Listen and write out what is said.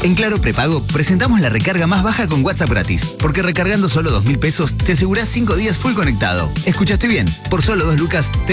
En Claro Prepago presentamos la recarga más baja con WhatsApp gratis, porque recargando solo 2.000 pesos te asegurás 5 días full conectado. ¿Escuchaste bien? Por solo 2 lucas